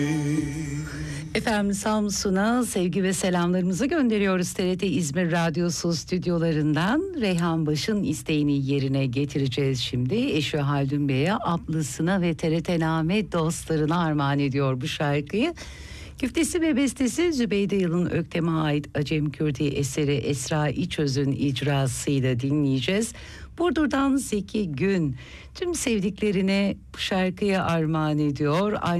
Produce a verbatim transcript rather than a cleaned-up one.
Efendim Samsun'a sevgi ve selamlarımızı gönderiyoruz. T R T İzmir Radyosu stüdyolarından Reyhan Baş'ın isteğini yerine getireceğiz şimdi. Eşi Haldun Bey'e, ablasına ve T R T Name dostlarına armağan ediyor bu şarkıyı. Güftesi ve bestesi Zübeyde Yılın Öktem'e ait Acem Kürdi eseri Esra İçöz'ün icrasıyla dinleyeceğiz. Burdur'dan Zeki Gün tüm sevdiklerine bu şarkıyı armağan ediyor. Aynı